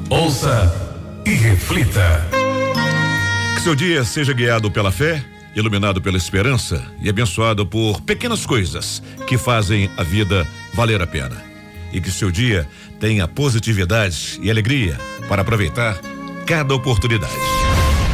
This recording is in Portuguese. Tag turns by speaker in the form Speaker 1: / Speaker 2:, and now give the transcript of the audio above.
Speaker 1: Ouça e reflita.
Speaker 2: Que seu dia seja guiado pela fé, iluminado pela esperança e abençoado por pequenas coisas que fazem a vida valer a pena. E que seu dia tenha positividade e alegria para aproveitar cada oportunidade.